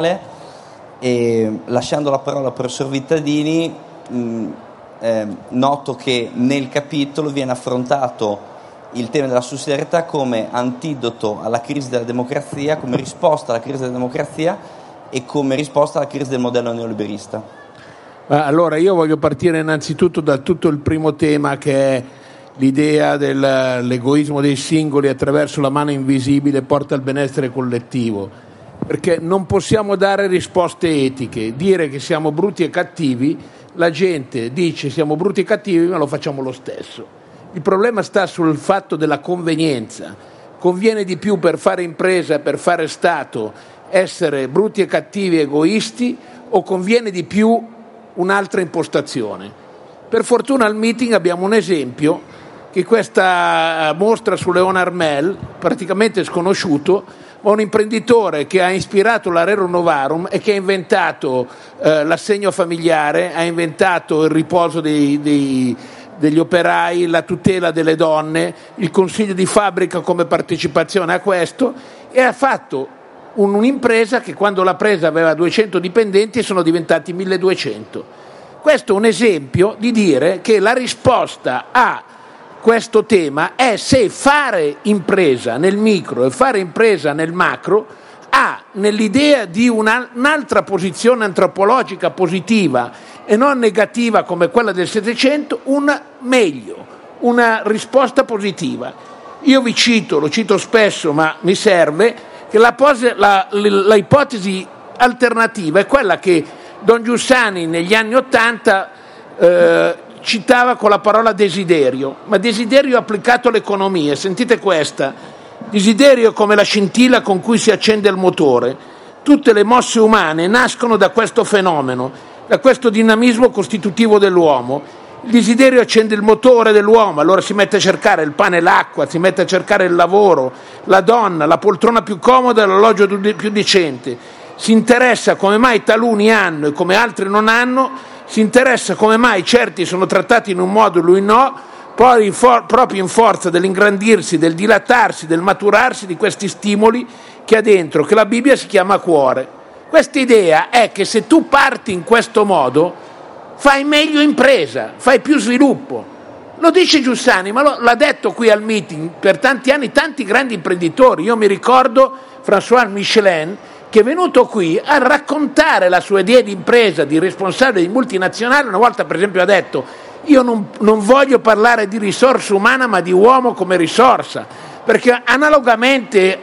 e lasciando la parola al professor Vittadini, noto che nel capitolo viene affrontato il tema della sussidiarietà come antidoto alla crisi della democrazia, come risposta alla crisi della democrazia e come risposta alla crisi del modello neoliberista. Allora io voglio partire innanzitutto da tutto il primo tema, che è l'idea dell'egoismo dei singoli attraverso la mano invisibile porta al benessere collettivo, perché non possiamo dare risposte etiche, dire che siamo brutti e cattivi, la gente dice siamo brutti e cattivi ma lo facciamo lo stesso. Il problema sta sul fatto della convenienza. Conviene di più per fare impresa, per fare Stato, essere brutti e cattivi egoisti, o conviene di più un'altra impostazione? Per fortuna al meeting abbiamo un esempio che questa mostra su Leonard Mell, praticamente sconosciuto, ma un imprenditore che ha ispirato la Rerum Novarum e che ha inventato l'assegno familiare, ha inventato il riposo degli operai, la tutela delle donne, il consiglio di fabbrica come partecipazione a questo, e ha fatto un'impresa che quando l'ha presa aveva 200 dipendenti e sono diventati 1200. Questo è un esempio di dire che la risposta a questo tema è se fare impresa nel micro e fare impresa nel macro ha, nell'idea di un'altra posizione antropologica positiva e non negativa come quella del Settecento, una risposta positiva. Io vi cito, lo cito spesso ma mi serve, che l'ipotesi alternativa è quella che Don Giussani negli anni '80 citava con la parola desiderio, ma desiderio applicato all'economia. Sentite questa: desiderio come la scintilla con cui si accende il motore. Tutte le mosse umane nascono da questo fenomeno, da questo dinamismo costitutivo dell'uomo. Il desiderio accende il motore dell'uomo, allora si mette a cercare il pane e l'acqua, si mette a cercare il lavoro, la donna, la poltrona più comoda, l'alloggio più decente. Si interessa come mai taluni hanno e come altri non hanno, si interessa come mai certi sono trattati in un modo e lui no, poi proprio in forza dell'ingrandirsi, del dilatarsi, del maturarsi di questi stimoli che ha dentro, che la Bibbia si chiama cuore. Questa idea è che se tu parti in questo modo fai meglio impresa, fai più sviluppo. Lo dice Giussani, ma l'ha detto qui al meeting per tanti anni tanti grandi imprenditori. Io mi ricordo François Michelin, che è venuto qui a raccontare la sua idea di impresa, di responsabile di multinazionale. Una volta per esempio ha detto: io non voglio parlare di risorsa umana ma di uomo come risorsa, perché analogamente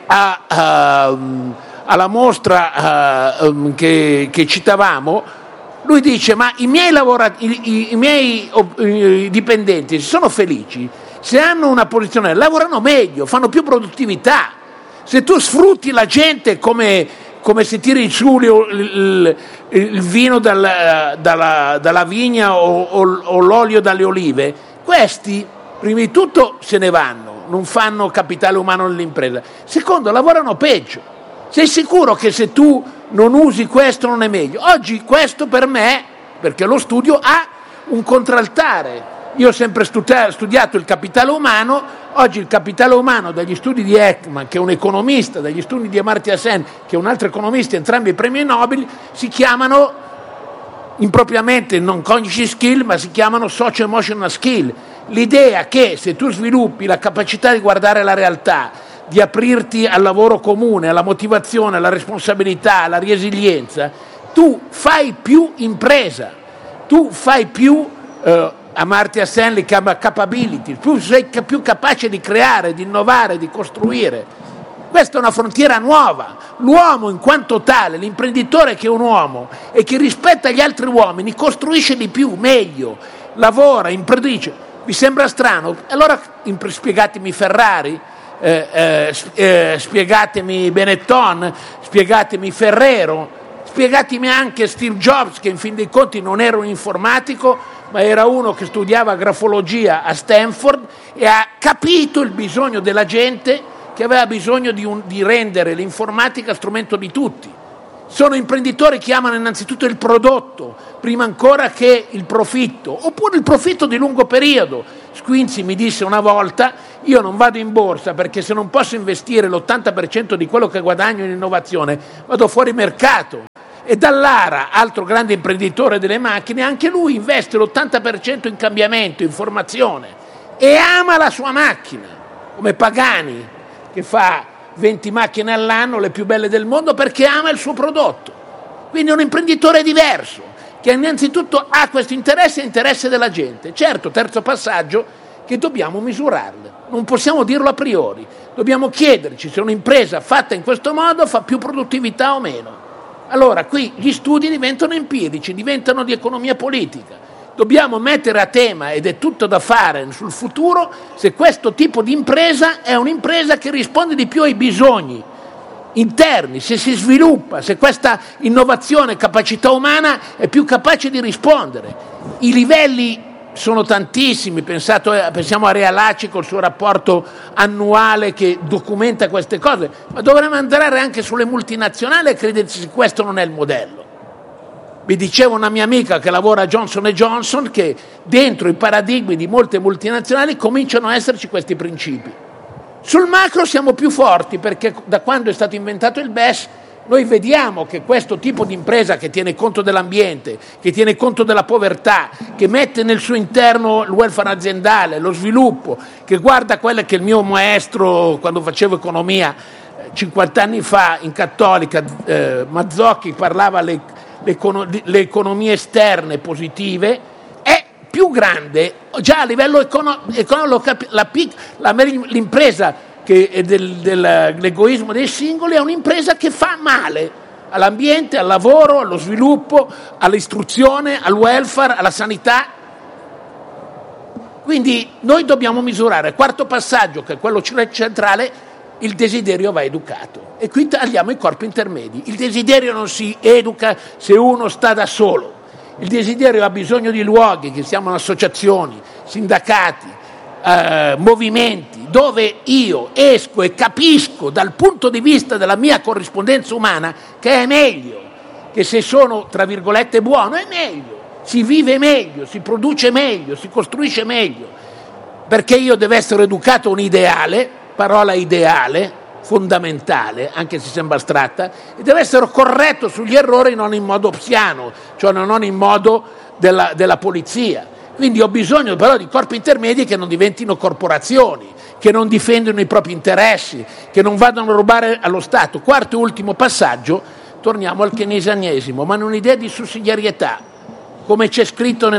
alla mostra che citavamo, lui dice: ma i miei dipendenti sono felici se hanno una posizione, lavorano meglio, fanno più produttività. Se tu sfrutti la gente come se tiri su il vino dalla vigna o l'olio dalle olive, questi prima di tutto se ne vanno, non fanno capitale umano nell'impresa. Secondo, lavorano peggio. Sei sicuro che se tu non usi questo non è meglio? Oggi questo per me, perché lo studio, ha un contraltare. Io ho sempre studiato il capitale umano. Oggi il capitale umano, dagli studi di Ekman, che è un economista, dagli studi di Amartya Sen, che è un altro economista, entrambi premi Nobel, si chiamano impropriamente non cognitive skill, ma si chiamano socio-emotional skill. L'idea che se tu sviluppi la capacità di guardare la realtà, di aprirti al lavoro comune, alla motivazione, alla responsabilità, alla resilienza, tu fai più impresa, tu fai più, Amartya Sen li chiama capability, tu sei più capace di creare, di innovare, di costruire. Questa è una frontiera nuova. L'uomo in quanto tale, l'imprenditore che è un uomo e che rispetta gli altri uomini, costruisce di più, meglio, lavora, imprendice. Vi sembra strano? Allora spiegatemi Ferrari, spiegatemi Benetton, spiegatemi Ferrero, spiegatemi anche Steve Jobs, che in fin dei conti non era un informatico ma era uno che studiava grafologia a Stanford e ha capito il bisogno della gente, che aveva bisogno di rendere l'informatica strumento di tutti. Sono imprenditori che amano innanzitutto il prodotto prima ancora che il profitto, oppure il profitto di lungo periodo. Squinzi mi disse una volta: io non vado in borsa perché se non posso investire l'80% di quello che guadagno in innovazione vado fuori mercato. E Dallara, altro grande imprenditore delle macchine, anche lui investe l'80% in cambiamento, in formazione, e ama la sua macchina, come Pagani, che fa 20 macchine all'anno, le più belle del mondo, perché ama il suo prodotto. Quindi è un imprenditore diverso, che innanzitutto ha questo interesse e interesse della gente. Certo, terzo passaggio, che dobbiamo misurarle. Non possiamo dirlo a priori. Dobbiamo chiederci se un'impresa fatta in questo modo fa più produttività o meno. Allora, qui gli studi diventano empirici, diventano di economia politica. Dobbiamo mettere a tema, ed è tutto da fare sul futuro, se questo tipo di impresa è un'impresa che risponde di più ai bisogni interni, se si sviluppa, se questa innovazione, capacità umana è più capace di rispondere. I livelli sono tantissimi, pensiamo a Realaci col suo rapporto annuale che documenta queste cose, ma dovremmo andare anche sulle multinazionali e crederci se questo non è il modello. Mi diceva una mia amica che lavora a Johnson & Johnson che dentro i paradigmi di molte multinazionali cominciano a esserci questi principi. Sul macro siamo più forti perché da quando è stato inventato il BES noi vediamo che questo tipo di impresa che tiene conto dell'ambiente, che tiene conto della povertà, che mette nel suo interno il welfare aziendale, lo sviluppo, che guarda quella che il mio maestro quando facevo economia 50 anni fa in Cattolica, Mazzocchi, parlava le economie esterne positive, è più grande già a livello economico. L'impresa che è dell'egoismo dei singoli è un'impresa che fa male all'ambiente, al lavoro, allo sviluppo, all'istruzione, al welfare, alla sanità. Quindi noi dobbiamo misurare. Quarto passaggio, che è quello centrale: il desiderio va educato. E qui tagliamo i corpi intermedi. Il desiderio non si educa se uno sta da solo. Il desiderio ha bisogno di luoghi, che siano associazioni, sindacati, movimenti, dove io esco e capisco dal punto di vista della mia corrispondenza umana che è meglio, che se sono, tra virgolette, buono, è meglio, si vive meglio, si produce meglio, si costruisce meglio, perché io devo essere educato a un ideale, parola ideale, fondamentale, anche se sembra astratta, e deve essere corretto sugli errori, non in modo psiano, cioè non in modo della polizia. Quindi ho bisogno però di corpi intermedi che non diventino corporazioni, che non difendono i propri interessi, che non vadano a rubare allo Stato. Quarto e ultimo passaggio, torniamo al keynesianesimo, ma in un'idea di sussidiarietà, come c'è scritto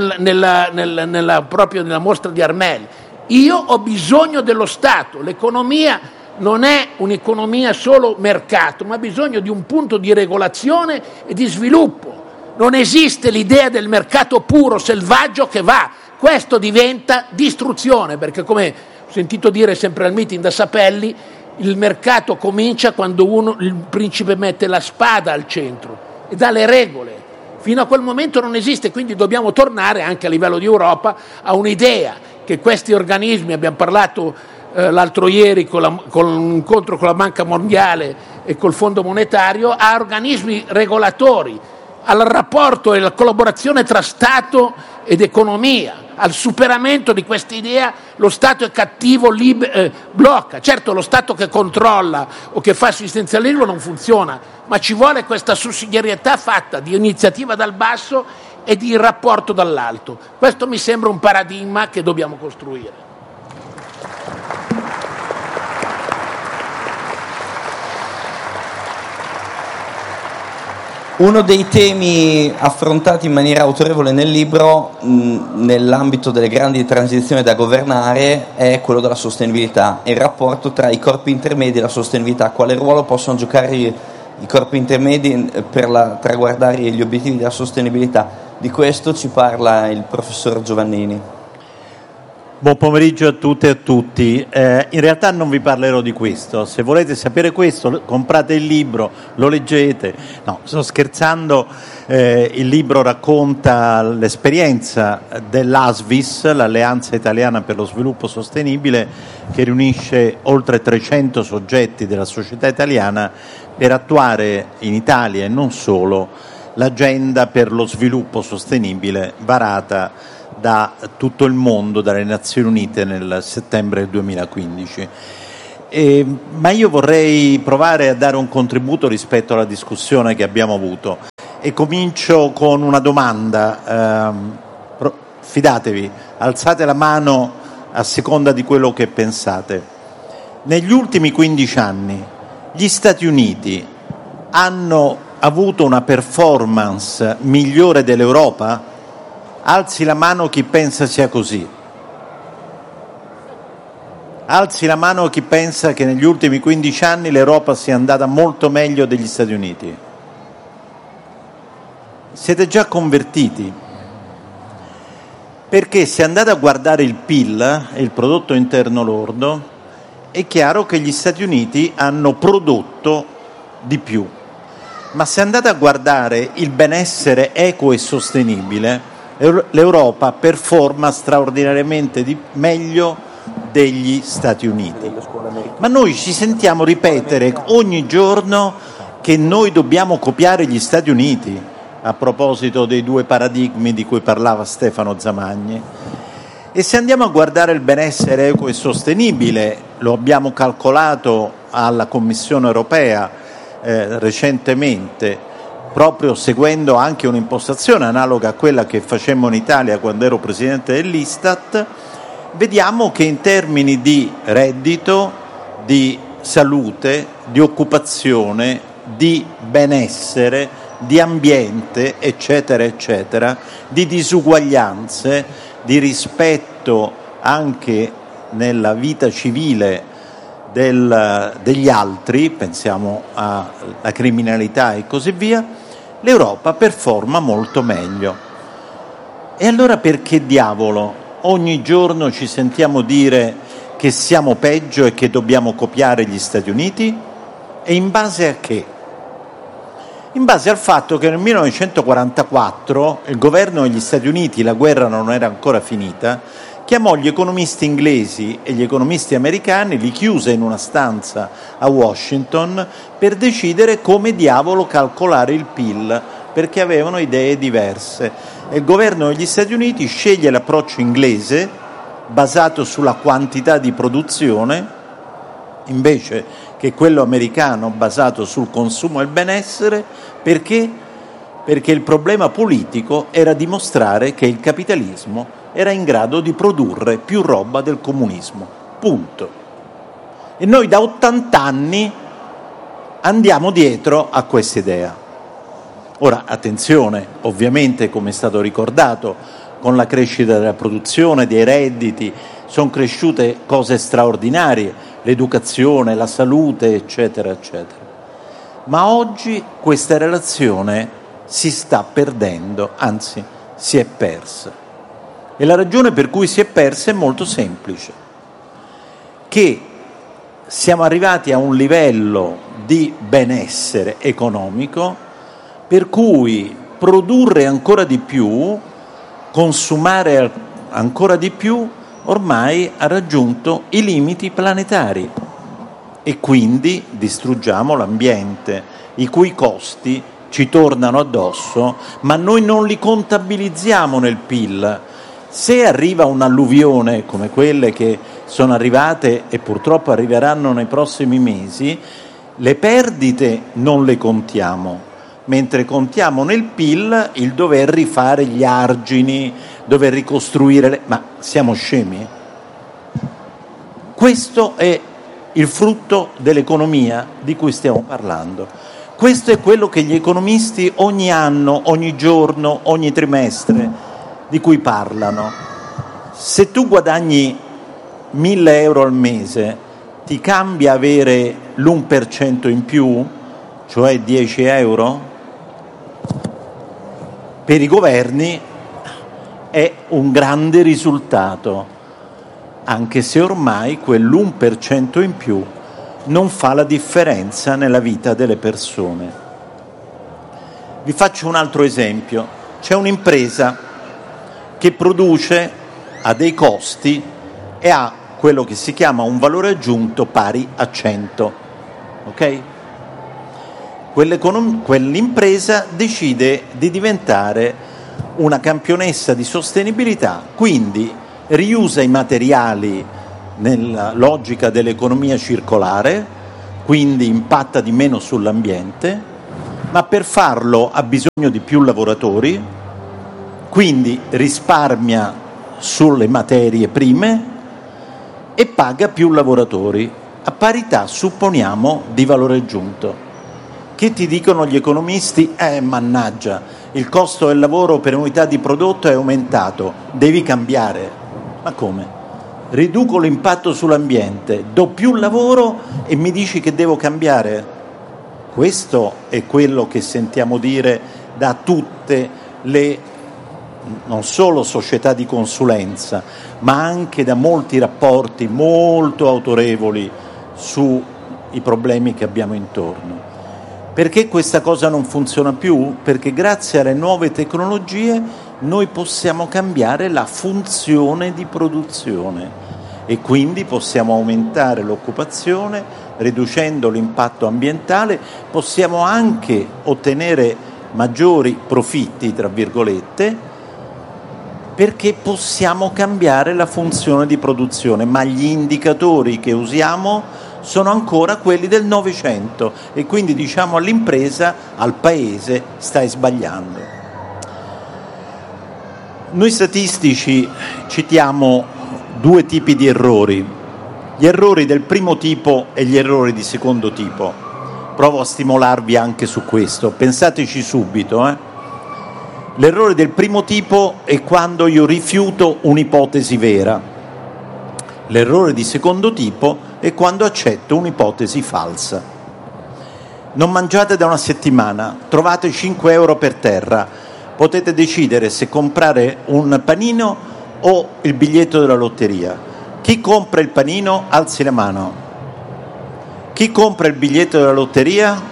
proprio nella mostra di Armel. Io ho bisogno dello Stato, l'economia non è un'economia solo mercato, ma ha bisogno di un punto di regolazione e di sviluppo. Non esiste l'idea del mercato puro, selvaggio che va. Questo diventa distruzione, perché come ho sentito dire sempre al meeting da Sapelli, il mercato comincia quando il principe mette la spada al centro e dà le regole. Fino a quel momento non esiste, quindi dobbiamo tornare anche a livello di Europa a un'idea che questi organismi, abbiamo parlato l'altro ieri con un incontro con la Banca Mondiale e col Fondo Monetario, a organismi regolatori, al rapporto e alla collaborazione tra Stato ed economia, al superamento di questa idea lo Stato è cattivo, blocca. Certo, lo Stato che controlla o che fa assistenzialismo non funziona, ma ci vuole questa sussidiarietà fatta di iniziativa dal basso e di rapporto dall'alto. Questo mi sembra un paradigma che dobbiamo costruire. Uno dei temi affrontati in maniera autorevole nel libro, nell'ambito delle grandi transizioni da governare, è quello della sostenibilità e il rapporto tra i corpi intermedi e la sostenibilità. Quale ruolo possono giocare i corpi intermedi per traguardare gli obiettivi della sostenibilità? Di questo ci parla il professor Giovannini. Buon pomeriggio a tutte e a tutti. In realtà non vi parlerò di questo. Se volete sapere questo, comprate il libro, lo leggete. No, sto scherzando. Il libro racconta l'esperienza dell'ASVIS, l'Alleanza Italiana per lo Sviluppo Sostenibile, che riunisce oltre 300 soggetti della società italiana per attuare in Italia e non solo l'agenda per lo sviluppo sostenibile varata da tutto il mondo, dalle Nazioni Unite nel settembre del 2015. Ma io vorrei provare a dare un contributo rispetto alla discussione che abbiamo avuto e comincio con una domanda. Fidatevi, alzate la mano a seconda di quello che pensate. Negli ultimi 15 anni gli Stati Uniti hanno avuto una performance migliore dell'Europa? Alzi la mano chi pensa sia così. Alzi la mano chi pensa che negli ultimi 15 anni l'Europa sia andata molto meglio degli Stati Uniti. Siete già convertiti. Perché se andate a guardare il PIL, il prodotto interno lordo, è chiaro che gli Stati Uniti hanno prodotto di più. Ma se andate a guardare il benessere equo e sostenibile, l'Europa performa straordinariamente meglio degli Stati Uniti. Ma noi ci sentiamo ripetere ogni giorno che noi dobbiamo copiare gli Stati Uniti, a proposito dei due paradigmi di cui parlava Stefano Zamagni. E se andiamo a guardare il benessere equo e sostenibile, lo abbiamo calcolato alla Commissione europea recentemente, proprio seguendo anche un'impostazione analoga a quella che facemmo in Italia quando ero presidente dell'Istat, vediamo che in termini di reddito, di salute, di occupazione, di benessere, di ambiente, eccetera, eccetera, di disuguaglianze, di rispetto anche nella vita civile degli altri, pensiamo alla criminalità e così via, l'Europa performa molto meglio. E allora perché diavolo ogni giorno ci sentiamo dire che siamo peggio e che dobbiamo copiare gli Stati Uniti? E in base a che? In base al fatto che nel 1944 il governo degli Stati Uniti, la guerra non era ancora finita, chiamò gli economisti inglesi e gli economisti americani, li chiuse in una stanza a Washington per decidere come diavolo calcolare il PIL, perché avevano idee diverse. E il governo degli Stati Uniti sceglie l'approccio inglese, basato sulla quantità di produzione, invece che quello americano basato sul consumo e il benessere. Perché? Perché il problema politico era dimostrare che il capitalismo era in grado di produrre più roba del comunismo. Punto. E noi da 80 anni andiamo dietro a questa idea. Ora, attenzione, ovviamente, come è stato ricordato, con la crescita della produzione, dei redditi, sono cresciute cose straordinarie, l'educazione, la salute, eccetera, eccetera. Ma oggi questa relazione si sta perdendo, anzi si è persa. E la ragione per cui si è persa è molto semplice, che siamo arrivati a un livello di benessere economico per cui produrre ancora di più, consumare ancora di più, ormai ha raggiunto i limiti planetari e quindi distruggiamo l'ambiente, i cui costi ci tornano addosso, ma noi non li contabilizziamo nel PIL. Se arriva un'alluvione come quelle che sono arrivate e purtroppo arriveranno nei prossimi mesi, le perdite non le contiamo, mentre contiamo nel PIL il dover rifare gli argini, dover ricostruire ma siamo scemi? Questo è il frutto dell'economia di cui stiamo parlando. Questo è quello che gli economisti ogni anno, ogni giorno, ogni trimestre di cui parlano. Se tu guadagni 1.000 euro al mese, ti cambia avere l'1% in più, cioè 10 euro? Per i governi è un grande risultato, anche se ormai quell'1% in più non fa la differenza nella vita delle persone. Vi faccio un altro esempio. C'è un'impresa che produce a dei costi e ha quello che si chiama un valore aggiunto pari a 100. Ok? Quell'impresa decide di diventare una campionessa di sostenibilità, quindi riusa i materiali nella logica dell'economia circolare, quindi impatta di meno sull'ambiente, ma per farlo ha bisogno di più lavoratori, quindi risparmia sulle materie prime e paga più lavoratori, a parità, supponiamo, di valore aggiunto. Che ti dicono gli economisti? Mannaggia, il costo del lavoro per unità di prodotto è aumentato, devi cambiare. Ma come? Riduco l'impatto sull'ambiente, do più lavoro e mi dici che devo cambiare? Questo è quello che sentiamo dire da tutte le, non solo società di consulenza, ma anche da molti rapporti molto autorevoli sui problemi che abbiamo intorno. Perché questa cosa non funziona più? Perché grazie alle nuove tecnologie noi possiamo cambiare la funzione di produzione e quindi possiamo aumentare l'occupazione, riducendo l'impatto ambientale, possiamo anche ottenere maggiori profitti, tra virgolette, perché possiamo cambiare la funzione di produzione, ma gli indicatori che usiamo sono ancora quelli del Novecento e quindi diciamo all'impresa, al paese, stai sbagliando. Noi statistici citiamo due tipi di errori, gli errori del primo tipo e gli errori di secondo tipo. Provo a stimolarvi anche su questo, pensateci subito. L'errore del primo tipo è quando io rifiuto un'ipotesi vera. L'errore di secondo tipo è quando accetto un'ipotesi falsa. Non mangiate da una settimana, trovate 5 euro per terra, potete decidere se comprare un panino o il biglietto della lotteria. Chi compra il panino alzi la mano. Chi compra il biglietto della lotteria?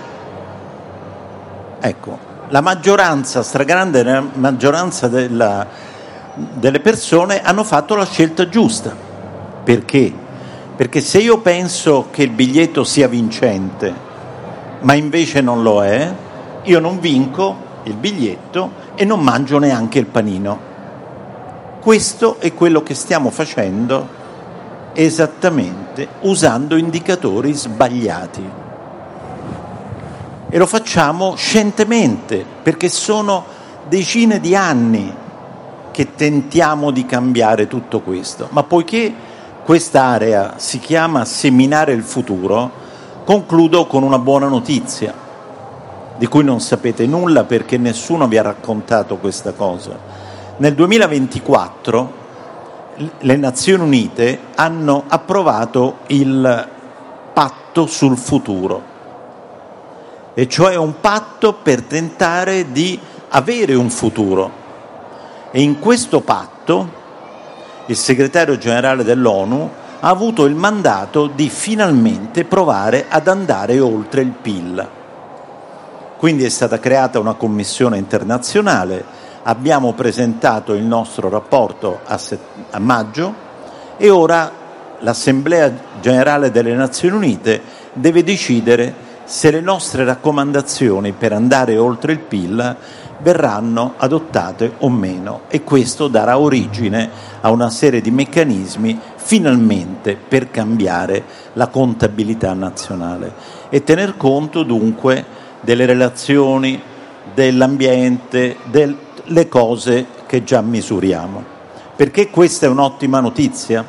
Ecco, la maggioranza, stragrande maggioranza delle persone hanno fatto la scelta giusta. Perché? Perché se io penso che il biglietto sia vincente, ma invece non lo è, io non vinco il biglietto e non mangio neanche il panino. Questo è quello che stiamo facendo esattamente usando indicatori sbagliati. E lo facciamo scientemente, perché sono decine di anni che tentiamo di cambiare tutto questo. Ma poiché quest'area si chiama seminare il futuro, concludo con una buona notizia, di cui non sapete nulla perché nessuno vi ha raccontato questa cosa. Nel 2024 le Nazioni Unite hanno approvato il patto sul futuro, e cioè un patto per tentare di avere un futuro. E in questo patto il segretario generale dell'ONU ha avuto il mandato di finalmente provare ad andare oltre il PIL. Quindi è stata creata una commissione internazionale, abbiamo presentato il nostro rapporto a maggio e ora l'Assemblea Generale delle Nazioni Unite deve decidere se le nostre raccomandazioni per andare oltre il PIL verranno adottate o meno, e questo darà origine a una serie di meccanismi finalmente per cambiare la contabilità nazionale e tener conto dunque delle relazioni, dell'ambiente, delle cose che già misuriamo. Perché questa è un'ottima notizia?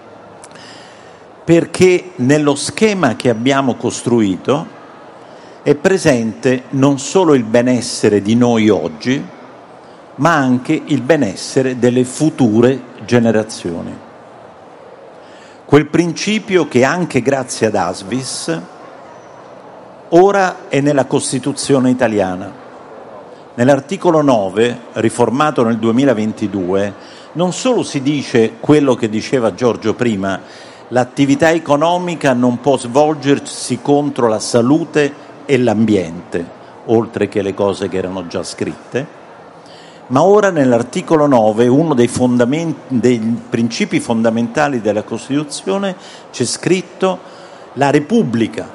Perché nello schema che abbiamo costruito è presente non solo il benessere di noi oggi, ma anche il benessere delle future generazioni. Quel principio che anche grazie ad Asvis ora è nella Costituzione italiana. Nell'articolo 9, riformato nel 2022, non solo si dice quello che diceva Giorgio prima, l'attività economica non può svolgersi contro la salute e l'ambiente, oltre che le cose che erano già scritte, ma ora nell'articolo 9, uno dei principi fondamentali della Costituzione, c'è scritto la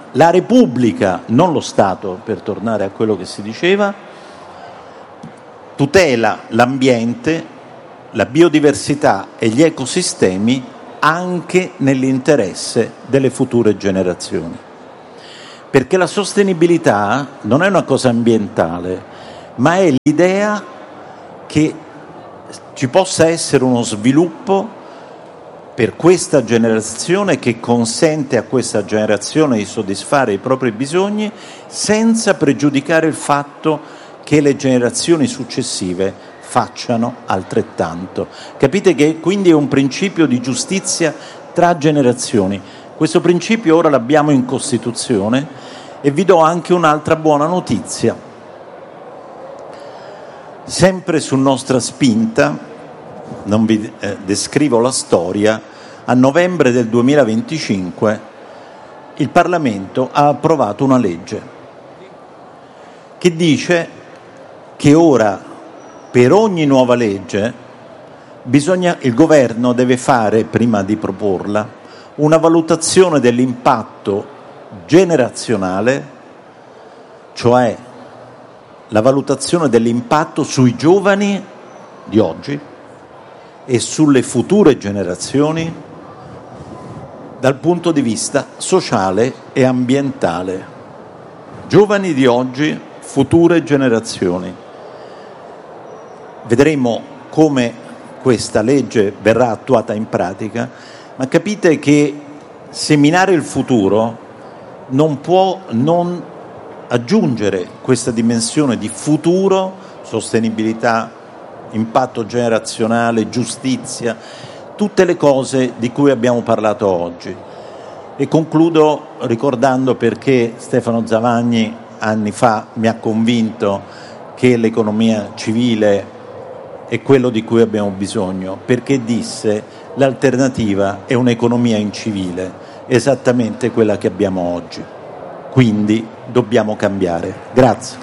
Repubblica, non lo Stato, per tornare a quello che si diceva, tutela l'ambiente, la biodiversità e gli ecosistemi anche nell'interesse delle future generazioni. Perché la sostenibilità non è una cosa ambientale, ma è l'idea che ci possa essere uno sviluppo per questa generazione che consente a questa generazione di soddisfare i propri bisogni senza pregiudicare il fatto che le generazioni successive facciano altrettanto. Capite che quindi è un principio di giustizia tra generazioni. Questo principio ora l'abbiamo in Costituzione e vi do anche un'altra buona notizia. Sempre su nostra spinta, non vi descrivo la storia, a novembre del 2025 il Parlamento ha approvato una legge che dice che ora per ogni nuova legge il governo deve fare, prima di proporla, una valutazione dell'impatto generazionale, cioè la valutazione dell'impatto sui giovani di oggi e sulle future generazioni dal punto di vista sociale e ambientale. Giovani di oggi, future generazioni. Vedremo come questa legge verrà attuata in pratica, ma capite che seminare il futuro non può non aggiungere questa dimensione di futuro, sostenibilità, impatto generazionale, giustizia, tutte le cose di cui abbiamo parlato oggi. E concludo ricordando perché Stefano Zavagni anni fa mi ha convinto che l'economia civile è quello di cui abbiamo bisogno, perché disse l'alternativa è un'economia incivile, esattamente quella che abbiamo oggi. Quindi dobbiamo cambiare. Grazie.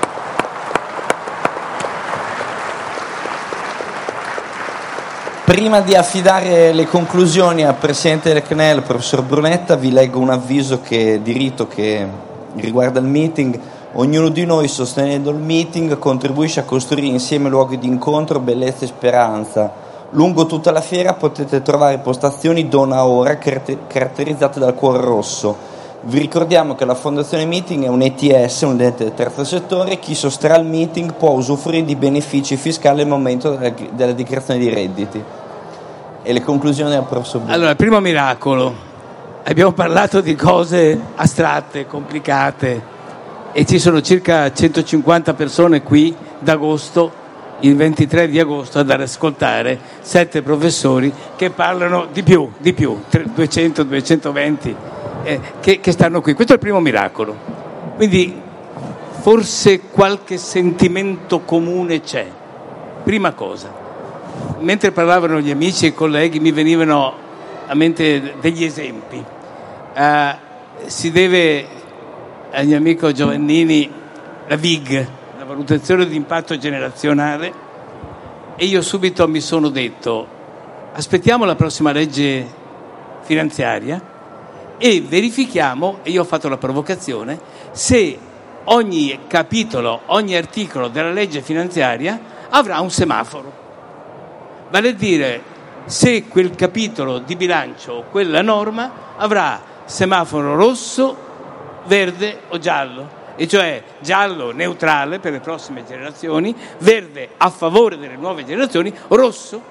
Prima di affidare le conclusioni al Presidente del CNEL, professor Brunetta, vi leggo un avviso di rito che riguarda il meeting. Ognuno di noi, sostenendo il meeting, contribuisce a costruire insieme luoghi di incontro, bellezza e speranza. Lungo tutta la fiera potete trovare postazioni Dona Ora caratterizzate dal cuore rosso. Vi ricordiamo che la Fondazione Meeting è un ETS, un ente del terzo settore. Chi sosterrà il meeting può usufruire di benefici fiscali al momento della dichiarazione di redditi. E le conclusioni del professor Brunetta. Allora, primo miracolo. Abbiamo parlato di cose astratte, complicate, e ci sono circa 150 persone qui d'agosto, il 23 di agosto, ad ascoltare 7 professori che parlano di più, 200, 220 che stanno qui. Questo è il primo miracolo. Quindi forse qualche sentimento comune c'è. Prima cosa. Mentre parlavano gli amici e i colleghi mi venivano a mente degli esempi. Si deve al mio amico Giovannini la VIG, la valutazione di impatto generazionale, e io subito mi sono detto aspettiamo la prossima legge finanziaria e verifichiamo, e io ho fatto la provocazione, se ogni capitolo, ogni articolo della legge finanziaria avrà un semaforo. Vale a dire se quel capitolo di bilancio o quella norma avrà semaforo rosso, verde o giallo, e cioè giallo neutrale per le prossime generazioni, verde a favore delle nuove generazioni, rosso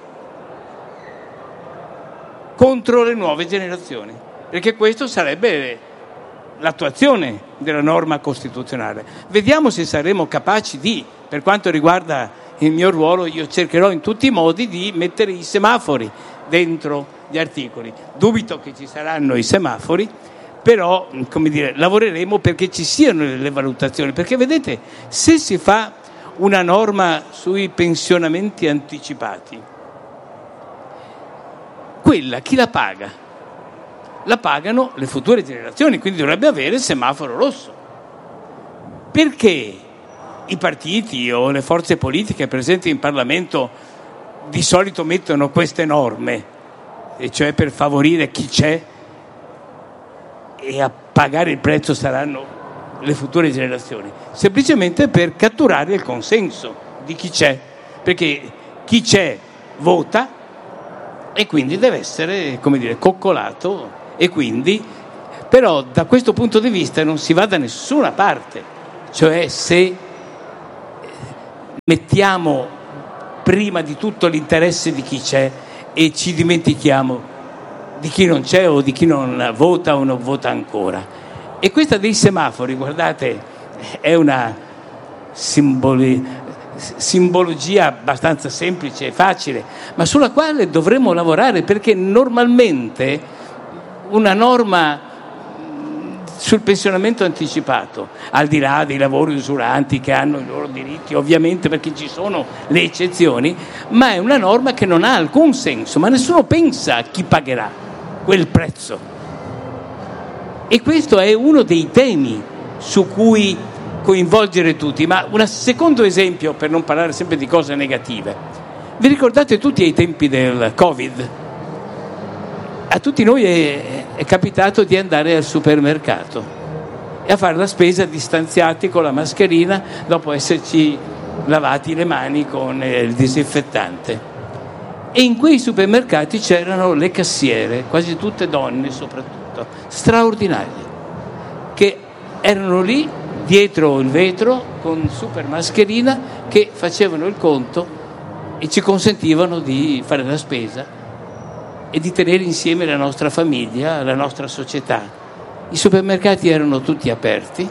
contro le nuove generazioni, perché questo sarebbe l'attuazione della norma costituzionale. Vediamo se saremo capaci di, per quanto riguarda il mio ruolo, io cercherò in tutti i modi di mettere i semafori dentro gli articoli. Dubito che ci saranno i semafori, però, come dire, lavoreremo perché ci siano le valutazioni, perché vedete, se si fa una norma sui pensionamenti anticipati, quella chi la paga? La pagano le future generazioni, quindi dovrebbe avere il semaforo rosso. Perché i partiti o le forze politiche presenti in Parlamento di solito mettono queste norme, e cioè per favorire chi c'è, e a pagare il prezzo saranno le future generazioni? Semplicemente per catturare il consenso di chi c'è, perché chi c'è vota e quindi deve essere, come dire, coccolato, e quindi però da questo punto di vista non si va da nessuna parte, cioè se mettiamo prima di tutto l'interesse di chi c'è e ci dimentichiamo di chi non c'è o di chi non vota o non vota ancora. E questa dei semafori, guardate, è una simbologia abbastanza semplice e facile, ma sulla quale dovremmo lavorare, perché normalmente una norma sul pensionamento anticipato, al di là dei lavori usuranti che hanno i loro diritti, ovviamente, perché ci sono le eccezioni, ma è una norma che non ha alcun senso, ma nessuno pensa a chi pagherà quel prezzo. E questo è uno dei temi su cui coinvolgere tutti. Ma un secondo esempio, per non parlare sempre di cose negative: vi ricordate tutti ai tempi del Covid? A tutti noi è capitato di andare al supermercato e a fare la spesa distanziati con la mascherina dopo esserci lavati le mani con il disinfettante. E in quei supermercati c'erano le cassiere, quasi tutte donne soprattutto, straordinarie, che erano lì dietro il vetro con super mascherina, che facevano il conto e ci consentivano di fare la spesa e di tenere insieme la nostra famiglia, la nostra società. I supermercati erano tutti aperti,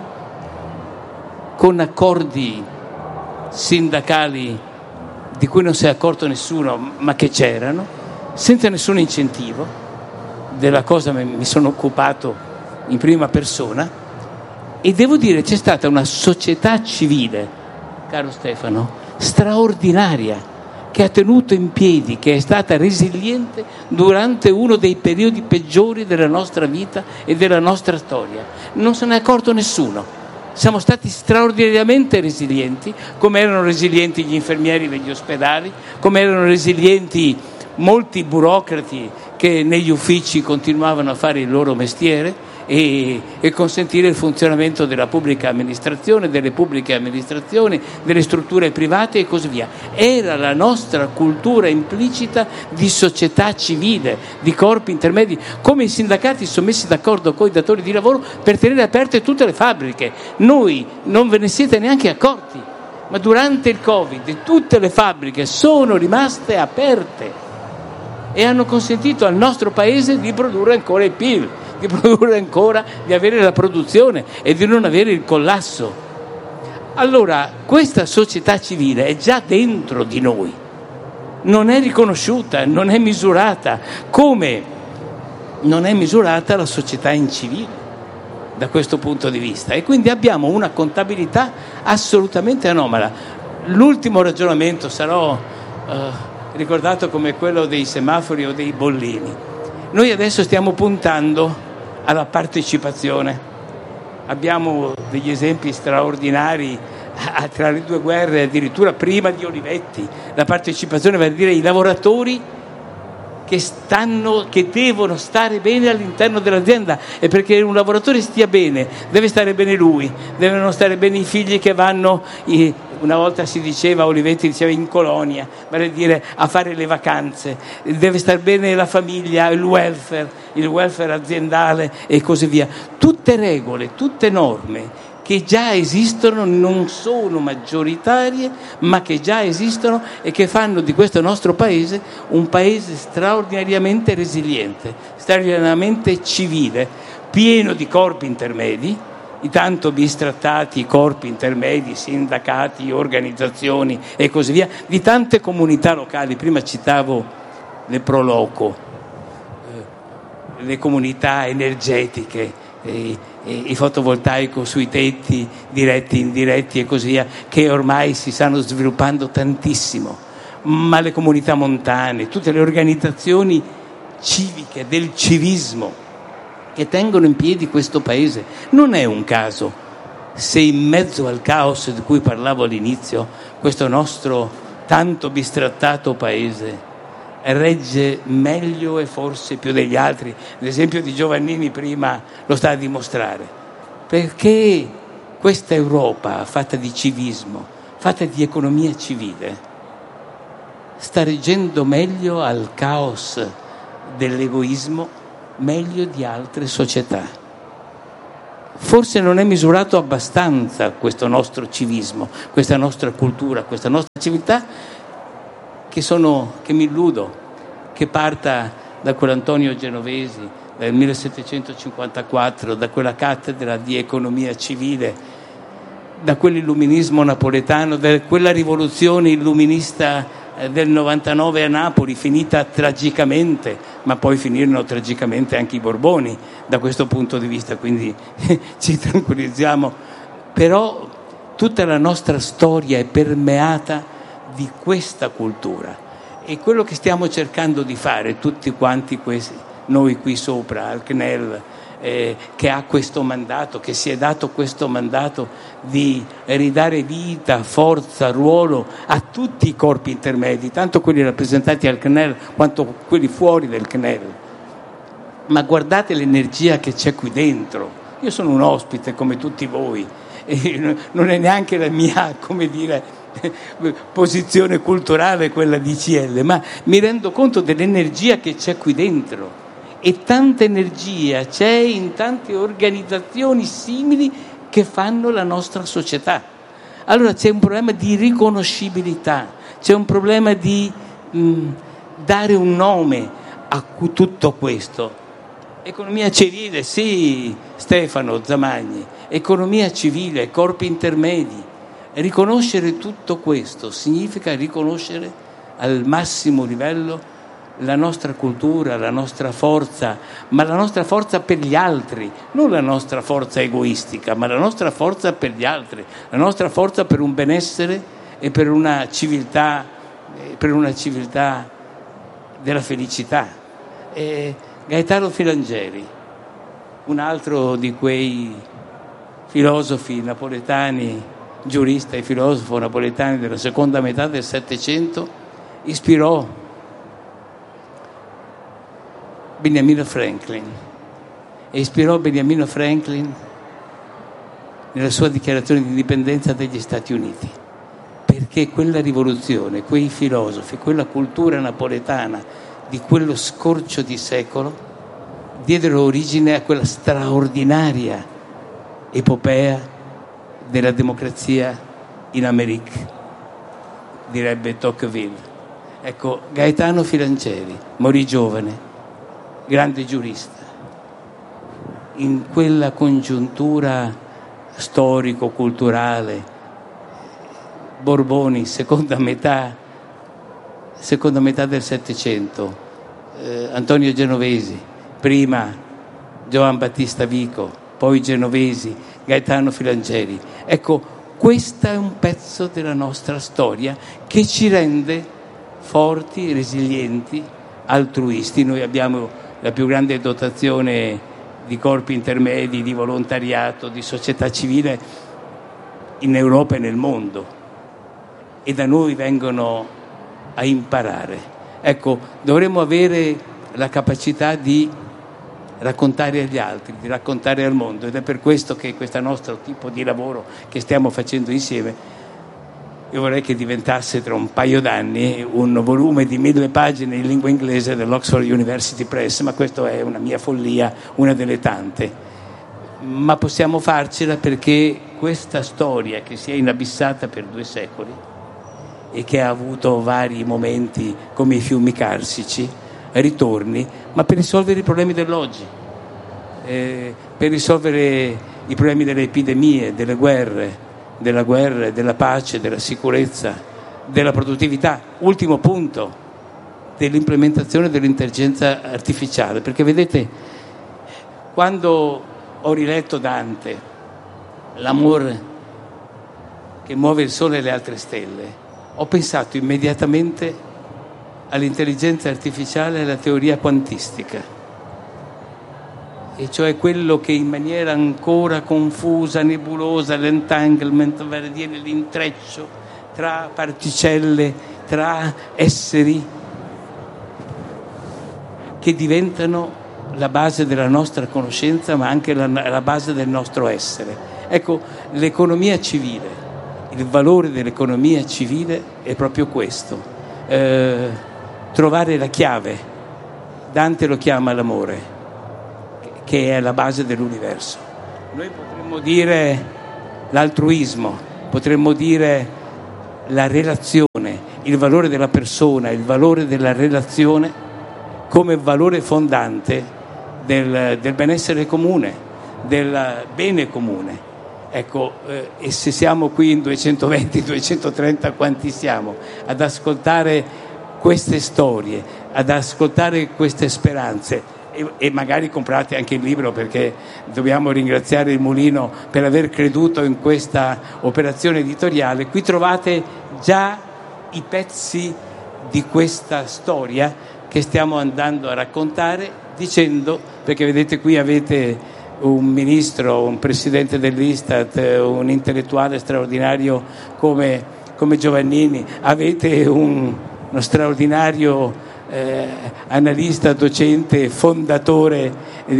con accordi sindacali di cui non si è accorto nessuno, ma che c'erano, senza nessun incentivo. Della cosa mi sono occupato in prima persona, e devo dire c'è stata una società civile, caro Stefano, straordinaria, che ha tenuto in piedi, che è stata resiliente durante uno dei periodi peggiori della nostra vita e della nostra storia. Non se ne è accorto nessuno. Siamo stati straordinariamente resilienti, come erano resilienti gli infermieri degli ospedali, come erano resilienti molti burocrati che negli uffici continuavano a fare il loro mestiere e consentire il funzionamento della pubblica amministrazione, delle pubbliche amministrazioni, delle strutture private e così via. Era la nostra cultura implicita di società civile, di corpi intermedi, come i sindacati sono messi d'accordo con i datori di lavoro per tenere aperte tutte le fabbriche. Noi non ve ne siete neanche accorti, ma durante il Covid tutte le fabbriche sono rimaste aperte e hanno consentito al nostro paese di produrre ancora il PIL, di produrre ancora, di avere la produzione e di non avere il collasso. Allora, questa società civile è già dentro di noi, non è riconosciuta, non è misurata, come non è misurata la società incivile da questo punto di vista, e quindi abbiamo una contabilità assolutamente anomala. L'ultimo ragionamento sarò ricordato come quello dei semafori o dei bollini. Noi adesso stiamo puntando alla partecipazione. Abbiamo degli esempi straordinari tra le due guerre, addirittura prima di Olivetti. La partecipazione va a dire i lavoratori che devono stare bene all'interno dell'azienda, e perché un lavoratore stia bene deve stare bene lui, devono stare bene i figli che vanno, una volta si diceva, Olivetti diceva, in colonia, vale a dire a fare le vacanze, deve stare bene la famiglia, il welfare aziendale e così via. Tutte regole, tutte norme che già esistono, non sono maggioritarie, ma che già esistono e che fanno di questo nostro paese un paese straordinariamente resiliente, straordinariamente civile, pieno di corpi intermedi, i tanto bistrattati corpi intermedi, sindacati, organizzazioni e così via, di tante comunità locali. Prima citavo le pro loco, le comunità energetiche, il fotovoltaico sui tetti, diretti, indiretti e così via, che ormai si stanno sviluppando tantissimo, ma le comunità montane, tutte le organizzazioni civiche, del civismo, che tengono in piedi questo paese. Non è un caso se in mezzo al caos di cui parlavo all'inizio, questo nostro tanto bistrattato paese regge meglio e forse più degli altri. L'esempio di Giovannini prima lo sta a dimostrare, perché questa Europa fatta di civismo, fatta di economia civile, sta reggendo meglio al caos dell'egoismo, meglio di altre società. Forse non è misurato abbastanza questo nostro civismo, questa nostra cultura, questa nostra civiltà, che mi illudo, che parta da quell'Antonio Genovesi del 1754, da quella cattedra di economia civile, da quell'illuminismo napoletano, da quella rivoluzione illuminista del 99 a Napoli, finita tragicamente, ma poi finirono tragicamente anche i Borboni da questo punto di vista, quindi ci tranquillizziamo. Però tutta la nostra storia è permeata di questa cultura, e quello che stiamo cercando di fare tutti quanti noi qui sopra al CNEL, che ha questo mandato, che si è dato questo mandato di ridare vita, forza, ruolo a tutti i corpi intermedi, tanto quelli rappresentati al CNEL quanto quelli fuori del CNEL. Ma guardate l'energia che c'è qui dentro. Io sono un ospite come tutti voi, e non è neanche la mia, posizione culturale quella di CL, ma mi rendo conto dell'energia che c'è qui dentro. E tanta energia c'è in tante organizzazioni simili che fanno la nostra società. Allora c'è un problema di riconoscibilità, c'è un problema di dare un nome a tutto questo. Economia civile, sì, Stefano Zamagni, economia civile, corpi intermedi. Riconoscere tutto questo significa riconoscere al massimo livello la nostra cultura, la nostra forza, ma la nostra forza per gli altri, non la nostra forza egoistica, ma la nostra forza per gli altri, la nostra forza per un benessere e per una civiltà della felicità. Gaetano Filangieri, un altro di quei filosofi napoletani, giurista e filosofo napoletani della seconda metà del Settecento, ispirò Benjamin Franklin, e ispirò Benjamin Franklin nella sua dichiarazione di indipendenza degli Stati Uniti, perché quella rivoluzione, quei filosofi, quella cultura napoletana di quello scorcio di secolo diedero origine a quella straordinaria epopea della democrazia in America, direbbe Tocqueville. Ecco, Gaetano Filangieri morì giovane, grande giurista, in quella congiuntura storico-culturale, Borboni, seconda metà del Settecento, Antonio Genovesi, prima Giovan Battista Vico, poi Genovesi, Gaetano Filangieri. Ecco, questo è un pezzo della nostra storia che ci rende forti, resilienti, altruisti. Noi abbiamo la più grande dotazione di corpi intermedi, di volontariato, di società civile in Europa e nel mondo, e da noi vengono a imparare. Ecco, dovremmo avere la capacità di raccontare agli altri, di raccontare al mondo, ed è per questo che questo nostro tipo di lavoro che stiamo facendo insieme, io vorrei che diventasse tra un paio d'anni un volume di 1000 pagine in lingua inglese dell'Oxford University Press, ma questa è una mia follia, una delle tante. Ma possiamo farcela, perché questa storia che si è inabissata per 2 secoli e che ha avuto vari momenti come i fiumi carsici ritorni, ma per risolvere i problemi dell'oggi, per risolvere i problemi delle epidemie, delle guerre, della pace, della sicurezza, della produttività. Ultimo punto, dell'implementazione dell'intelligenza artificiale, perché vedete, quando ho riletto Dante, l'amore che muove il sole e le altre stelle, ho pensato immediatamente all'intelligenza artificiale e alla teoria quantistica, e cioè quello che in maniera ancora confusa, nebulosa, l'entanglement, vale a dire l'intreccio tra particelle, tra esseri che diventano la base della nostra conoscenza, ma anche la base del nostro essere. Ecco, l'economia civile il valore dell'economia civile è proprio questo, trovare la chiave. Dante lo chiama l'amore, che è la base dell'universo. Noi potremmo dire l'altruismo, potremmo dire la relazione, il valore della persona, il valore della relazione come valore fondante del benessere comune, del bene comune. Ecco, e se siamo qui in 220, 230, quanti siamo, ad ascoltare queste storie, ad ascoltare queste speranze, e magari comprate anche il libro, perché dobbiamo ringraziare il Mulino per aver creduto in questa operazione editoriale. Qui trovate già i pezzi di questa storia che stiamo andando a raccontare, dicendo, perché vedete qui avete un ministro, un presidente dell'Istat, un intellettuale straordinario come Giovannini, avete uno straordinario analista, docente, fondatore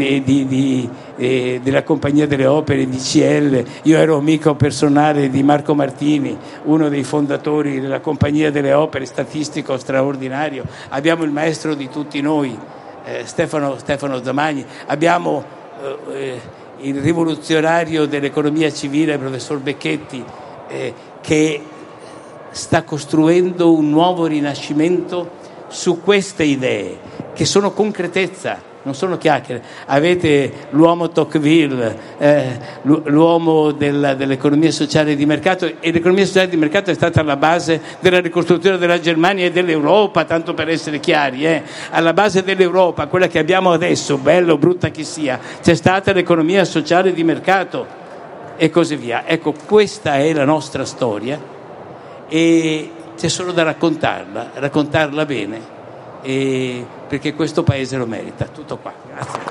della Compagnia delle Opere di CL. Io ero amico personale di Marco Martini, uno dei fondatori della Compagnia delle Opere, statistico straordinario. Abbiamo il maestro di tutti noi, Stefano Zamagni. Abbiamo il rivoluzionario dell'economia civile, il professor Becchetti, che sta costruendo un nuovo rinascimento su queste idee che sono concretezza, non sono chiacchiere. Avete l'uomo Tocqueville, l'uomo dell'economia sociale di mercato, e l'economia sociale di mercato è stata alla base della ricostruzione della Germania e dell'Europa, tanto per essere chiari, alla base dell'Europa, quella che abbiamo adesso, bella o brutta che sia, c'è stata l'economia sociale di mercato e così via. Ecco, questa è la nostra storia e c'è solo da raccontarla bene, perché questo paese lo merita. Tutto qua, grazie.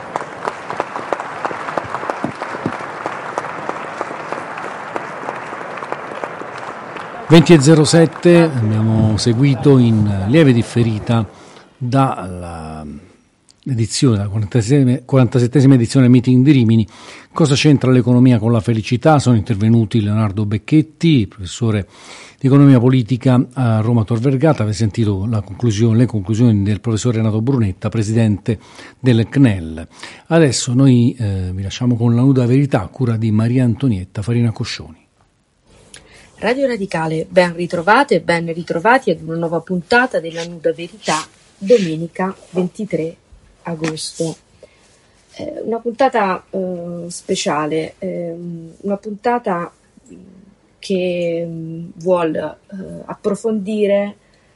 (20:07) abbiamo seguito in lieve differita dalla edizione, la 47esima edizione del Meeting di Rimini. Cosa c'entra l'economia con la felicità? Sono intervenuti Leonardo Becchetti, professore di economia politica a Roma Tor Vergata. Avete sentito le conclusioni del professor Renato Brunetta, presidente del CNEL. Adesso noi vi lasciamo con La nuda verità, a cura di Maria Antonietta Farina Coscioni. Radio Radicale, ben ritrovate e ben ritrovati ad una nuova puntata della Nuda Verità, domenica 23 agosto. Una puntata speciale, una puntata che vuol approfondire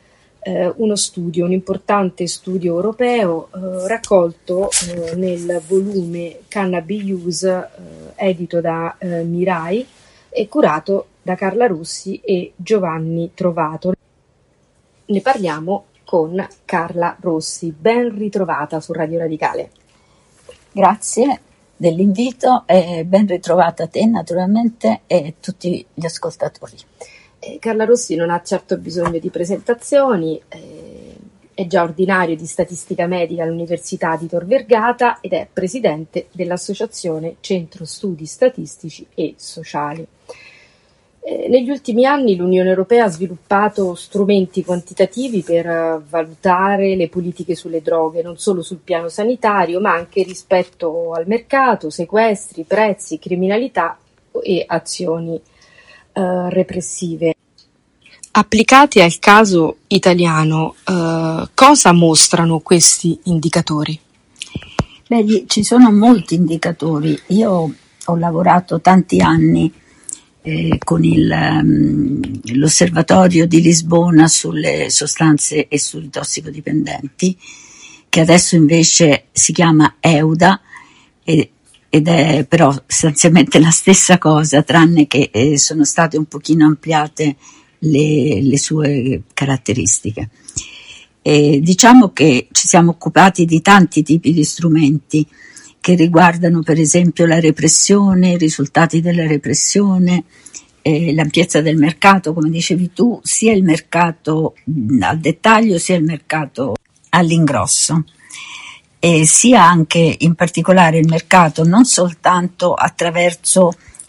un importante studio europeo raccolto nel volume Cannabis Use, edito da Mirai e curato da Carla Rossi e Giovanni Trovato. Ne parliamo con Carla Rossi. Ben ritrovata su Radio Radicale. Grazie dell'invito e ben ritrovata a te naturalmente e tutti gli ascoltatori. Carla Rossi non ha certo bisogno di presentazioni, è già ordinario di statistica medica all'Università di Tor Vergata ed è presidente dell'Associazione Centro Studi Statistici e Sociali. Negli ultimi anni l'Unione Europea ha sviluppato strumenti quantitativi per valutare le politiche sulle droghe, non solo sul piano sanitario, ma anche rispetto al mercato, sequestri, prezzi, criminalità e azioni repressive. Applicati al caso italiano, cosa mostrano questi indicatori? Beh, ci sono molti indicatori. Io ho lavorato tanti anni con l'osservatorio di Lisbona sulle sostanze e sui tossicodipendenti, che adesso invece si chiama EUDA ed è però sostanzialmente la stessa cosa, tranne che sono state un pochino ampliate le sue caratteristiche. Diciamo che ci siamo occupati di tanti tipi di strumenti che riguardano per esempio la repressione, i risultati della repressione, l'ampiezza del mercato, come dicevi tu, sia il mercato al dettaglio sia il mercato all'ingrosso, e sia anche in particolare il mercato non soltanto attraverso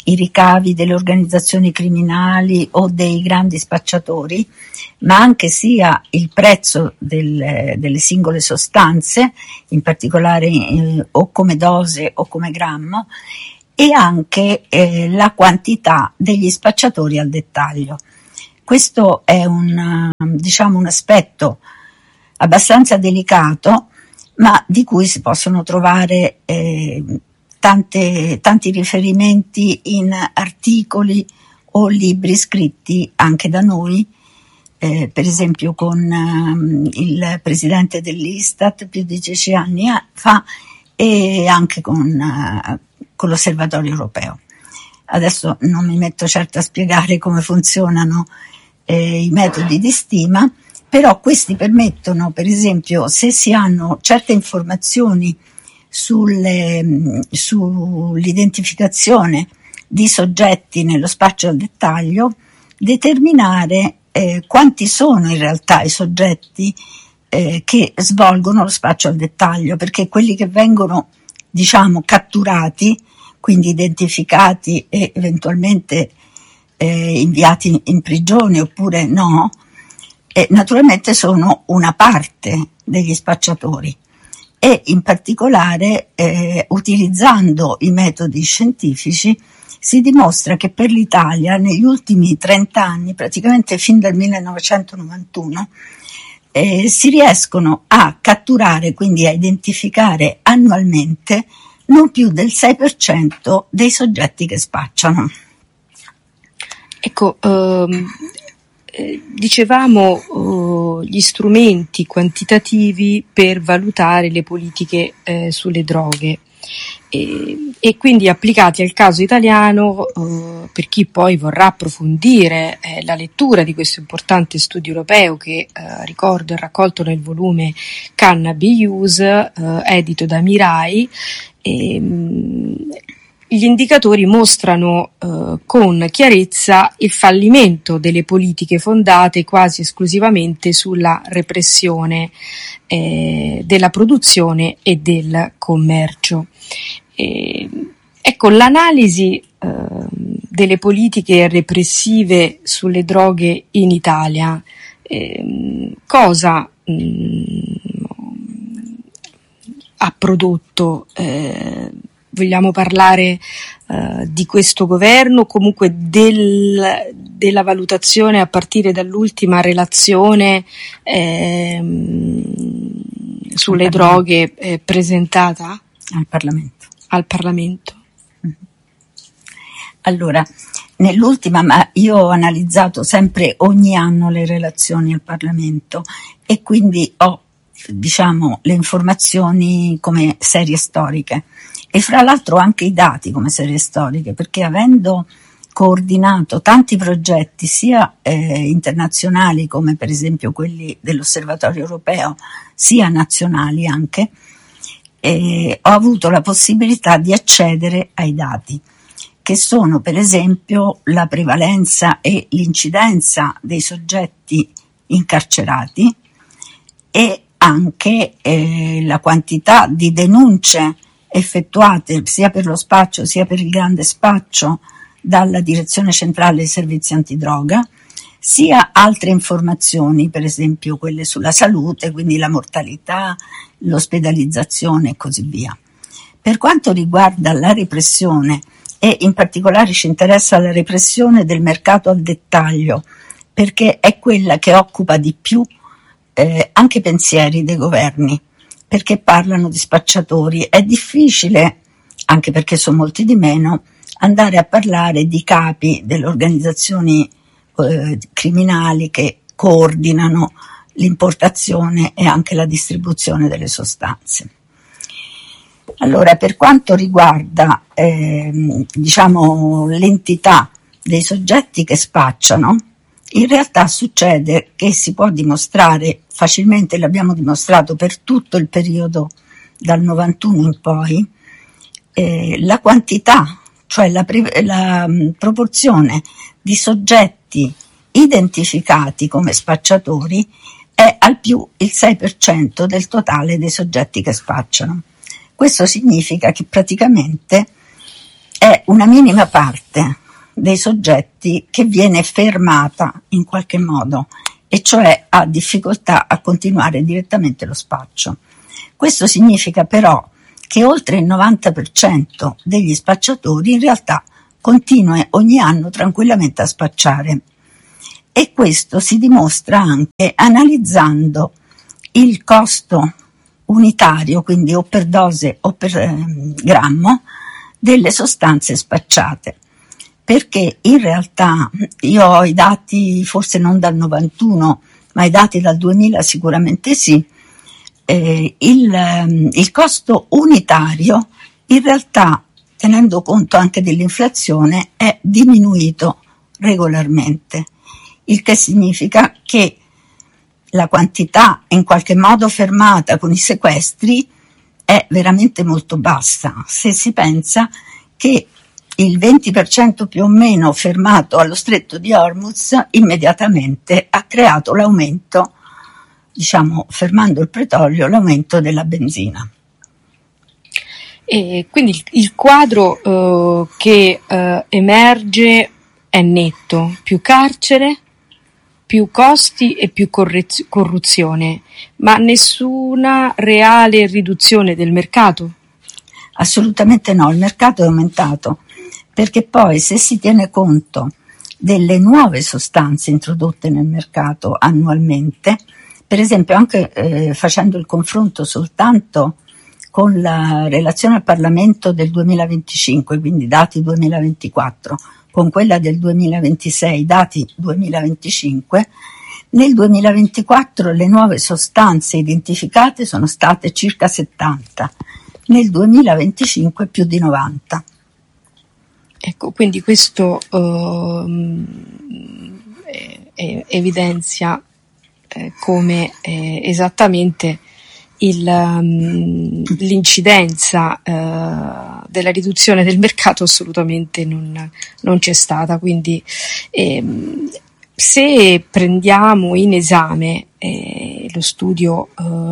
i ricavi delle organizzazioni criminali o dei grandi spacciatori, ma anche sia il prezzo delle singole sostanze, in particolare o come dose o come grammo, e anche la quantità degli spacciatori al dettaglio. Questo è un aspetto abbastanza delicato, ma di cui si possono trovare tanti riferimenti in articoli o libri scritti anche da noi, per esempio con il presidente dell'Istat più di 10 anni fa, e anche con l'Osservatorio Europeo. Adesso non mi metto certo a spiegare come funzionano i metodi di stima, però questi permettono, per esempio, se si hanno certe informazioni sull'identificazione di soggetti nello spaccio al dettaglio, determinare quanti sono in realtà i soggetti che svolgono lo spaccio al dettaglio, perché quelli che vengono, catturati, quindi identificati e eventualmente inviati in prigione oppure no, naturalmente sono una parte degli spacciatori, e in particolare utilizzando i metodi scientifici si dimostra che per l'Italia negli ultimi 30 anni, praticamente fin dal 1991, si riescono a catturare, quindi a identificare annualmente non più del 6% dei soggetti che spacciano. Ecco, dicevamo gli strumenti quantitativi per valutare le politiche sulle droghe, e quindi applicati al caso italiano, per chi poi vorrà approfondire la lettura di questo importante studio europeo che ricordo è raccolto nel volume Cannabis Use, edito da Mirai. Gli indicatori mostrano con chiarezza il fallimento delle politiche fondate quasi esclusivamente sulla repressione della produzione e del commercio. Ecco, l'analisi delle politiche repressive sulle droghe in Italia cosa ha prodotto? Vogliamo parlare di questo governo, comunque della valutazione a partire dall'ultima relazione sulle droghe presentata al Parlamento? Allora, nell'ultima, ma io ho analizzato sempre ogni anno le relazioni al Parlamento e quindi ho, le informazioni come serie storiche. E fra l'altro anche i dati come serie storiche, perché avendo coordinato tanti progetti sia internazionali come per esempio quelli dell'Osservatorio Europeo, sia nazionali anche, ho avuto la possibilità di accedere ai dati, che sono per esempio la prevalenza e l'incidenza dei soggetti incarcerati e anche la quantità di denunce effettuate sia per lo spaccio sia per il grande spaccio dalla Direzione Centrale dei Servizi Antidroga, sia altre informazioni, per esempio quelle sulla salute, quindi la mortalità, l'ospedalizzazione e così via. Per quanto riguarda la repressione, e in particolare ci interessa la repressione del mercato al dettaglio, perché è quella che occupa di più anche i pensieri dei governi, perché parlano di spacciatori. È difficile, anche perché sono molti di meno, andare a parlare di capi delle organizzazioni criminali che coordinano l'importazione e anche la distribuzione delle sostanze. Allora, per quanto riguarda l'entità dei soggetti che spacciano, in realtà succede che si può dimostrare facilmente, l'abbiamo dimostrato per tutto il periodo dal 91 in poi, la quantità, cioè la proporzione di soggetti identificati come spacciatori è al più il 6% del totale dei soggetti che spacciano. Questo significa che praticamente è una minima parte dei soggetti che viene fermata in qualche modo, e cioè ha difficoltà a continuare direttamente lo spaccio. Questo significa però che oltre il 90% degli spacciatori in realtà continua ogni anno tranquillamente a spacciare, e questo si dimostra anche analizzando il costo unitario, quindi o per dose o per grammo, delle sostanze spacciate, perché in realtà io ho i dati forse non dal 91 ma i dati dal 2000 sicuramente sì. Il costo unitario in realtà, tenendo conto anche dell'inflazione, è diminuito regolarmente, il che significa che la quantità in qualche modo fermata con i sequestri è veramente molto bassa, se si pensa che il 20% più o meno fermato allo stretto di Hormuz immediatamente ha creato l'aumento, diciamo, fermando il petrolio, l'aumento della benzina. E quindi il quadro che emerge è netto: più carcere, più costi e più corruzione, ma nessuna reale riduzione del mercato? Assolutamente no, il mercato è aumentato, perché poi se si tiene conto delle nuove sostanze introdotte nel mercato annualmente, per esempio anche facendo il confronto soltanto con la relazione al Parlamento del 2025, quindi dati 2024, con quella del 2026, dati 2025, nel 2024 le nuove sostanze identificate sono state circa 70, nel 2025 più di 90. Ecco, quindi questo evidenzia come esattamente l'incidenza della riduzione del mercato assolutamente non c'è stata. Quindi se prendiamo in esame lo studio,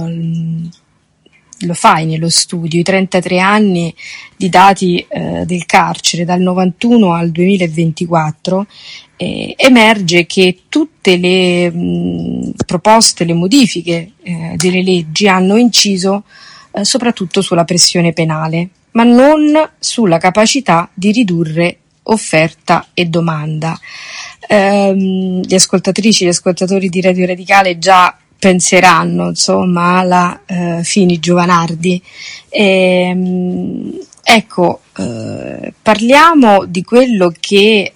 lo fai nello studio, i 33 anni di dati del carcere dal 91 al 2024, emerge che tutte le proposte, le modifiche delle leggi hanno inciso soprattutto sulla pressione penale, ma non sulla capacità di ridurre offerta e domanda. Gli ascoltatrici e gli ascoltatori di Radio Radicale già penseranno insomma alla Fini Giovanardi. Parliamo di quello che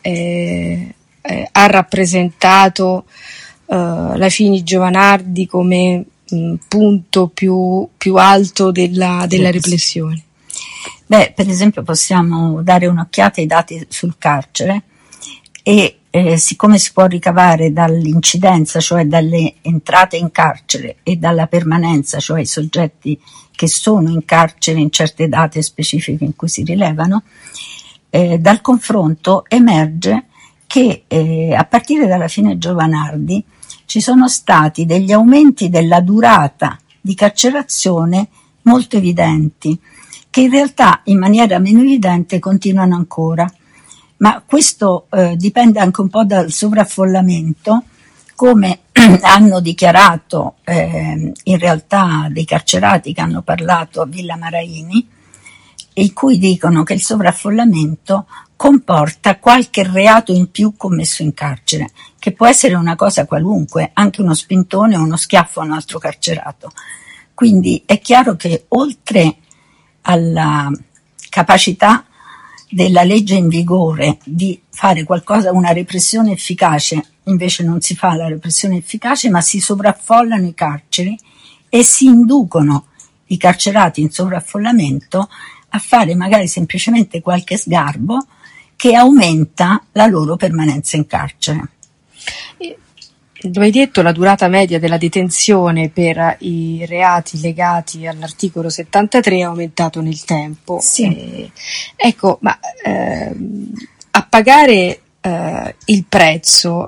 ha rappresentato la Fini Giovanardi come punto più alto della riflessione. Beh, per esempio possiamo dare un'occhiata ai dati sul carcere e siccome si può ricavare dall'incidenza, cioè dalle entrate in carcere, e dalla permanenza, cioè i soggetti che sono in carcere in certe date specifiche in cui si rilevano, dal confronto emerge che a partire dalla fine Giovanardi ci sono stati degli aumenti della durata di carcerazione molto evidenti, che in realtà in maniera meno evidente continuano ancora. Ma questo dipende anche un po' dal sovraffollamento, come hanno dichiarato in realtà dei carcerati che hanno parlato a Villa Maraini, in cui dicono che il sovraffollamento comporta qualche reato in più commesso in carcere, che può essere una cosa qualunque, anche uno spintone o uno schiaffo a un altro carcerato. Quindi è chiaro che oltre alla capacità della legge in vigore di fare qualcosa, una repressione efficace, invece non si fa la repressione efficace, ma si sovraffollano i carceri e si inducono i carcerati in sovraffollamento a fare magari semplicemente qualche sgarbo che aumenta la loro permanenza in carcere. Lo hai detto, la durata media della detenzione per i reati legati all'articolo 73 è aumentato nel tempo. Sì. Ecco, ma a pagare il prezzo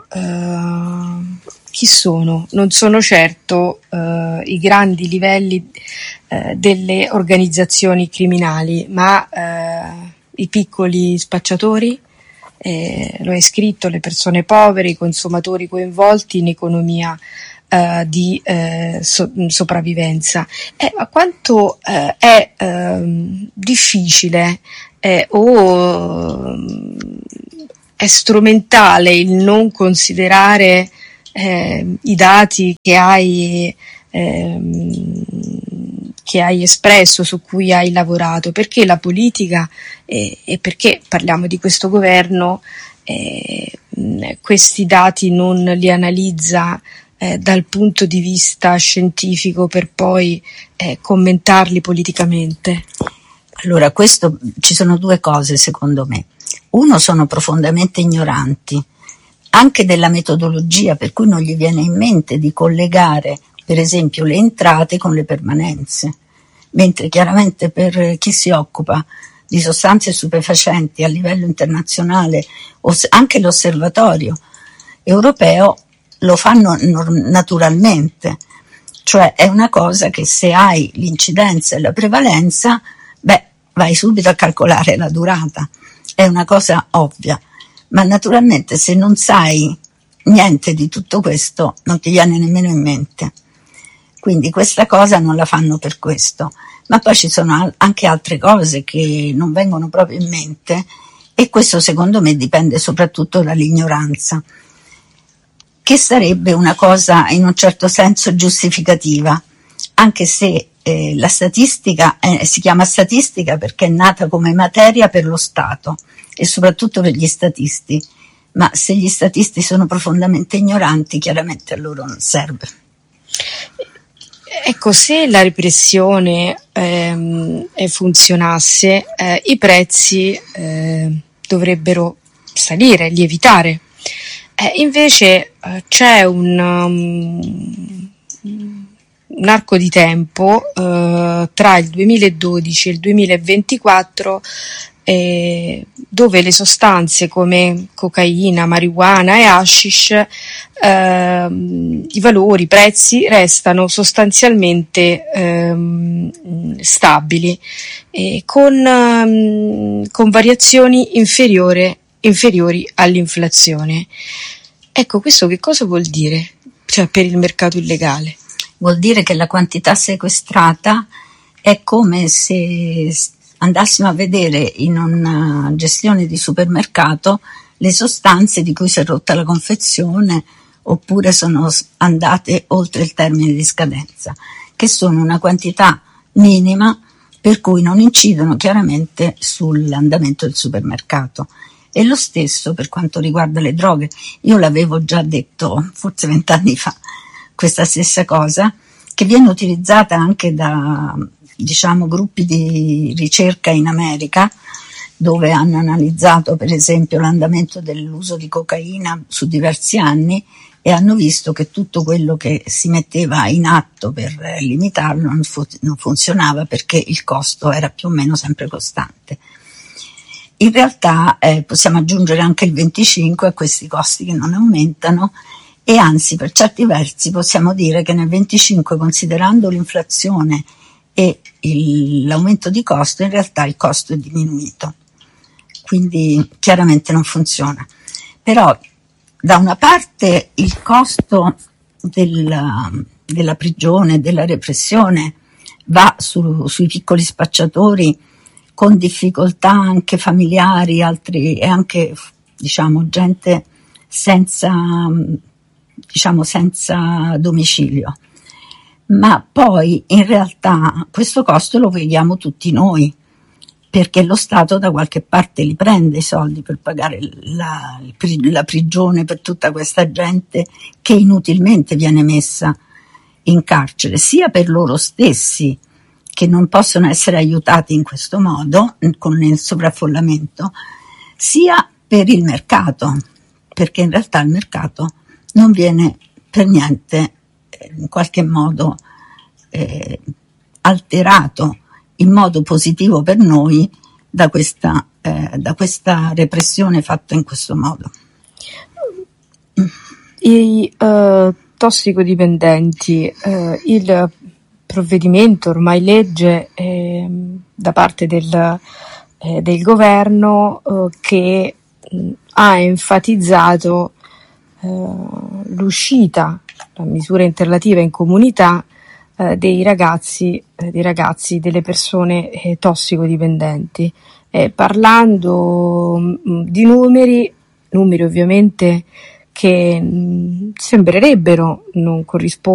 chi sono? Non sono certo i grandi livelli delle organizzazioni criminali, ma i piccoli spacciatori, lo hai scritto, le persone povere, i consumatori coinvolti in economia di sopravvivenza. Ma quanto è difficile o è strumentale il non considerare i dati che hai espresso, su cui hai lavorato, perché la politica e perché parliamo di questo governo questi dati non li analizza dal punto di vista scientifico per poi commentarli politicamente? Allora, ci sono due cose secondo me. Uno, sono profondamente ignoranti anche della metodologia, per cui non gli viene in mente di collegare per esempio le entrate con le permanenze, mentre chiaramente per chi si occupa di sostanze stupefacenti a livello internazionale o anche l'osservatorio europeo lo fanno naturalmente, cioè è una cosa che se hai l'incidenza e la prevalenza, vai subito a calcolare la durata, è una cosa ovvia, ma naturalmente se non sai niente di tutto questo non ti viene nemmeno in mente. Quindi questa cosa non la fanno per questo, ma poi ci sono anche altre cose che non vengono proprio in mente, e questo secondo me dipende soprattutto dall'ignoranza, che sarebbe una cosa in un certo senso giustificativa, anche se la statistica si chiama statistica perché è nata come materia per lo Stato e soprattutto per gli statisti, ma se gli statisti sono profondamente ignoranti, chiaramente a loro non serve. Ecco, se la repressione funzionasse, i prezzi dovrebbero salire, lievitare. Invece c'è un arco di tempo tra il 2012 e il 2024 dove le sostanze come cocaina, marijuana e hashish, i prezzi restano sostanzialmente stabili, con variazioni inferiori all'inflazione. Ecco, questo che cosa vuol dire? Cioè, per il mercato illegale? Vuol dire che la quantità sequestrata è come se andassimo a vedere in una gestione di supermercato le sostanze di cui si è rotta la confezione oppure sono andate oltre il termine di scadenza, che sono una quantità minima per cui non incidono chiaramente sull'andamento del supermercato. E lo stesso per quanto riguarda le droghe. Io l'avevo già detto forse 20 anni fa, questa stessa cosa, che viene utilizzata anche da gruppi di ricerca in America, dove hanno analizzato per esempio l'andamento dell'uso di cocaina su diversi anni e hanno visto che tutto quello che si metteva in atto per limitarlo non funzionava, perché il costo era più o meno sempre costante. In realtà possiamo aggiungere anche il 25 a questi costi che non aumentano, e anzi per certi versi possiamo dire che nel 25, considerando l'inflazione e l'aumento di costo, in realtà il costo è diminuito, quindi chiaramente non funziona. Però da una parte il costo della prigione, della repressione va sui piccoli spacciatori con difficoltà anche familiari, altri, e anche gente senza domicilio. Ma poi in realtà questo costo lo vediamo tutti noi, perché lo Stato da qualche parte li prende i soldi per pagare la prigione per tutta questa gente che inutilmente viene messa in carcere, sia per loro stessi, che non possono essere aiutati in questo modo con il sovraffollamento, sia per il mercato, perché in realtà il mercato non viene per niente in qualche modo alterato in modo positivo per noi da questa repressione fatta in questo modo. I tossicodipendenti, il provvedimento, ormai legge da parte del del governo che ha enfatizzato l'uscita, la misura interlativa in comunità dei ragazzi, delle persone tossicodipendenti, parlando di numeri ovviamente che sembrerebbero non corrispondere